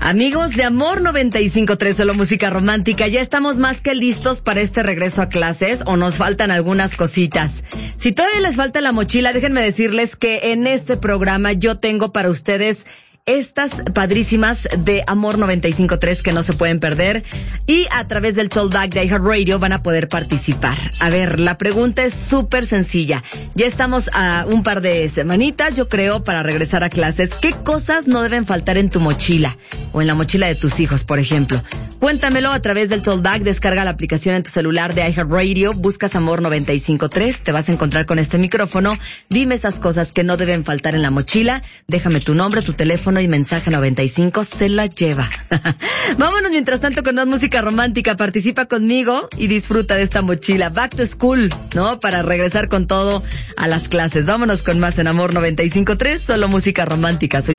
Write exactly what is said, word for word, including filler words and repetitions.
Amigos de Amor noventa y cinco punto tres, solo música romántica, ya estamos más que listos para este regreso a clases o nos faltan algunas cositas. Si todavía les falta la mochila, déjenme decirles que en este programa yo tengo para ustedes estas padrísimas de Amor noventa y cinco punto tres que no se pueden perder, y a través del Talkback de iHeartRadio van a poder participar. A ver, la pregunta es súper sencilla. Ya estamos a un par de semanitas, yo creo, para regresar a clases. ¿Qué cosas no deben faltar en tu mochila? O en la mochila de tus hijos, por ejemplo. Cuéntamelo a través del Talkback. Descarga la aplicación en tu celular de iHeartRadio, buscas Amor noventa y cinco punto tres, te vas a encontrar con este micrófono. Dime esas cosas que no deben faltar en la mochila. Déjame tu nombre, tu teléfono y mensaje noventa y cinco, se la lleva. Vámonos mientras tanto con más música romántica. Participa conmigo y disfruta de esta mochila. Back to school, ¿no? Para regresar con todo a las clases. Vámonos con más en Amor noventa y cinco punto tres, solo música romántica. Soy